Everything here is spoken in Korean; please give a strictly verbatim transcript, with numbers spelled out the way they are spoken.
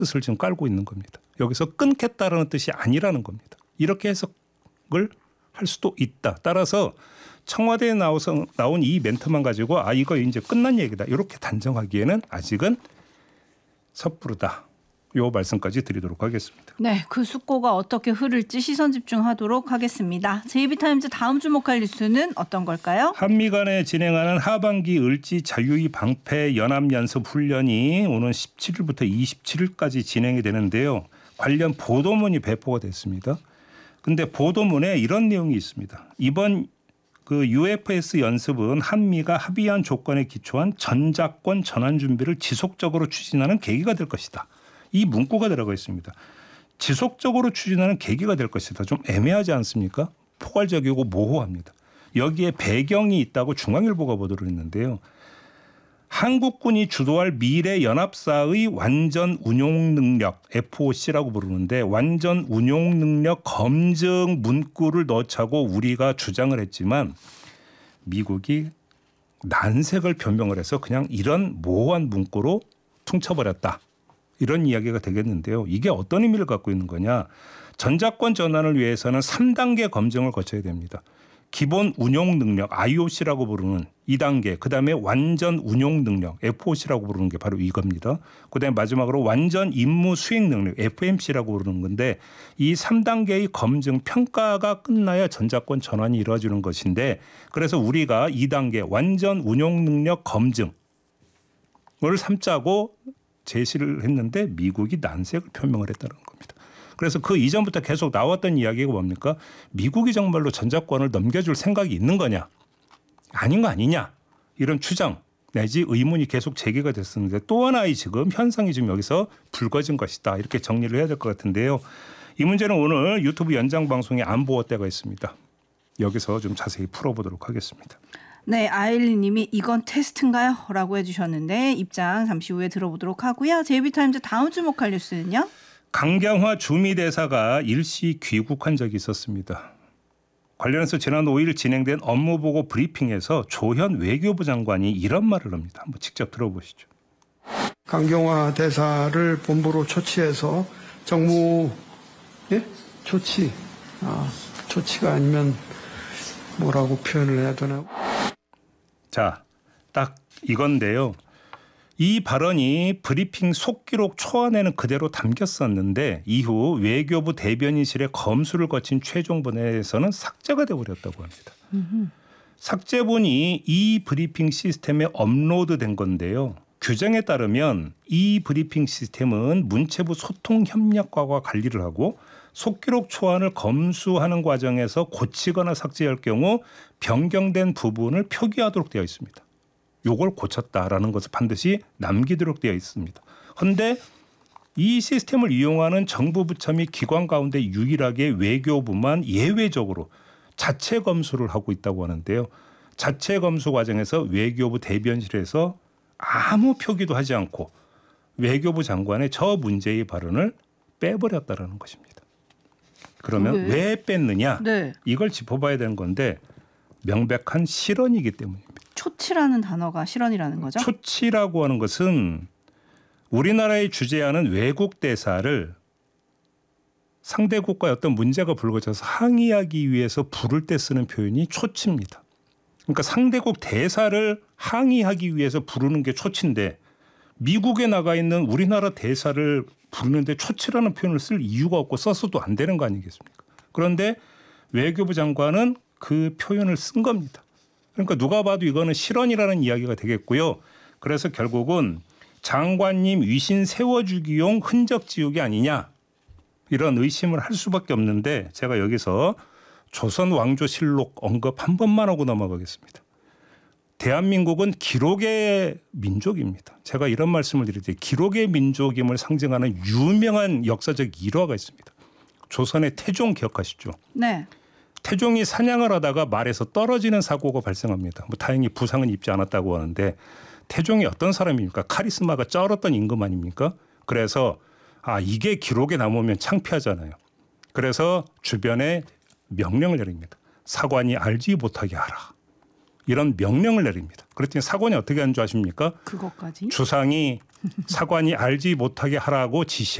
뜻을 지금 깔고 있는 겁니다. 여기서 끊겠다라는 뜻이 아니라는 겁니다. 이렇게 해석을 할 수도 있다. 따라서 청와대에 나와서 나온 이 멘트만 가지고 아 이거 이제 끝난 얘기다. 이렇게 단정하기에는 아직은 섣부르다. 요 말씀까지 드리도록 하겠습니다. 네, 그 숙고가 어떻게 흐를지 시선 집중하도록 하겠습니다. 제이비타임즈 다음 주목할 뉴스는 어떤 걸까요? 한미 간에 진행하는 하반기 을지 자유의 방패 연합연습 훈련이 오는 십칠일부터 이십칠일까지 진행이 되는데요. 관련 보도문이 배포가 됐습니다. 근데 보도문에 이런 내용이 있습니다. 이번 그 유에프에스 연습은 한미가 합의한 조건에 기초한 전작권 전환 준비를 지속적으로 추진하는 계기가 될 것이다. 이 문구가 들어가 있습니다. 지속적으로 추진하는 계기가 될 것이다. 좀 애매하지 않습니까? 포괄적이고 모호합니다. 여기에 배경이 있다고 중앙일보가 보도를 했는데요. 한국군이 주도할 미래 연합사의 완전 운용 능력 에프오씨라고 부르는데 완전 운용 능력 검증 문구를 넣자고 우리가 주장을 했지만 미국이 난색을 변명을 해서 그냥 이런 모호한 문구로 퉁쳐버렸다. 이런 이야기가 되겠는데요. 이게 어떤 의미를 갖고 있는 거냐. 전작권 전환을 위해서는 삼 단계 검증을 거쳐야 됩니다. 기본 운용 능력 아이오씨라고 부르는 이 단계, 그다음에 완전 운용 능력 에프오씨라고 부르는 게 바로 이겁니다. 그다음에 마지막으로 완전 임무 수행 능력 에프엠씨라고 부르는 건데 이 삼 단계의 검증 평가가 끝나야 전작권 전환이 이루어지는 것인데 그래서 우리가 이 단계 완전 운용 능력 검증을 삼자고 제시를 했는데 미국이 난색을 표명을 했다는 겁니다. 그래서 그 이전부터 계속 나왔던 이야기가 뭡니까? 미국이 정말로 전작권을 넘겨줄 생각이 있는 거냐? 아닌 거 아니냐? 이런 추정 내지 의문이 계속 제기가 됐었는데 또 하나의 지금 현상이 지금 여기서 불거진 것이다. 이렇게 정리를 해야 될 것 같은데요. 이 문제는 오늘 유튜브 연장 방송에 안보어 때가 있습니다. 여기서 좀 자세히 풀어보도록 하겠습니다. 네, 아일리 님이 이건 테스트인가요? 라고 해주셨는데 입장 잠시 후에 들어보도록 하고요. 제이비타임즈 다음 주목할 뉴스는요? 강경화 주미대사가 일시 귀국한 적이 있었습니다. 관련해서 지난 오일 진행된 업무보고 브리핑에서 조현 외교부 장관이 이런 말을 합니다. 한번 직접 들어보시죠. 강경화 대사를 본부로 초치해서 정무 예? 조치 아, 조치가 아니면 뭐라고 표현을 해야 되나? 자, 딱 이건데요. 이 발언이 브리핑 속기록 초안에는 그대로 담겼었는데 이후 외교부 대변인실의 검수를 거친 최종본에서는 삭제가 돼버렸다고 합니다. 음흠. 삭제본이 이 브리핑 시스템에 업로드된 건데요. 규정에 따르면 이 브리핑 시스템은 문체부 소통협력과가 관리를 하고 속기록 초안을 검수하는 과정에서 고치거나 삭제할 경우 변경된 부분을 표기하도록 되어 있습니다. 요걸 고쳤다라는 것을 반드시 남기도록 되어 있습니다. 그런데 이 시스템을 이용하는 정부 부처 및 기관 가운데 유일하게 외교부만 예외적으로 자체 검수를 하고 있다고 하는데요. 자체 검수 과정에서 외교부 대변실에서 아무 표기도 하지 않고 외교부 장관의 저 문제의 발언을 빼버렸다라는 것입니다. 그러면 왜, 왜 뺐느냐? 네. 이걸 짚어봐야 되는 건데 명백한 실언이기 때문입니다. 초치라는 단어가 실언이라는 거죠? 초치라고 하는 것은 우리나라의 주재하는 외국 대사를 상대국과 어떤 문제가 불거져서 항의하기 위해서 부를 때 쓰는 표현이 초치입니다. 그러니까 상대국 대사를 항의하기 위해서 부르는 게 초치인데 미국에 나가 있는 우리나라 대사를 부르는데 초치라는 표현을 쓸 이유가 없고 써서도 안 되는 거 아니겠습니까? 그런데 외교부 장관은 그 표현을 쓴 겁니다. 그러니까 누가 봐도 이거는 실언이라는 이야기가 되겠고요. 그래서 결국은 장관님 위신 세워주기용 흔적 지우기 아니냐 이런 의심을 할 수밖에 없는데 제가 여기서 조선 왕조실록 언급 한 번만 하고 넘어가겠습니다. 대한민국은 기록의 민족입니다. 제가 이런 말씀을 드릴 때 기록의 민족임을 상징하는 유명한 역사적 일화가 있습니다. 조선의 태종 기억하시죠? 네. 태종이 사냥을 하다가 말에서 떨어지는 사고가 발생합니다. 뭐 다행히 부상은 입지 않았다고 하는데 태종이 어떤 사람입니까? 카리스마가 쩔었던 임금 아닙니까? 그래서 아 이게 기록에 남으면 창피하잖아요. 그래서 주변에 명령을 내립니다. 사관이 알지 못하게 하라. 이런 명령을 내립니다. 그랬더니 사관이 어떻게 하는 줄 아십니까? 그것까지? 주상이 사관이 알지 못하게 하라고 지시